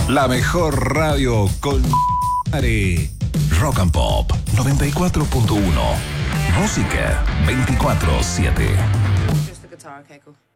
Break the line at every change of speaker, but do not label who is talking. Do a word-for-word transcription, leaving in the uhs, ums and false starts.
La mejor radio con Rock and Pop noventa y cuatro punto uno. Música veinticuatro siete.
Just the guitar, okay, cool.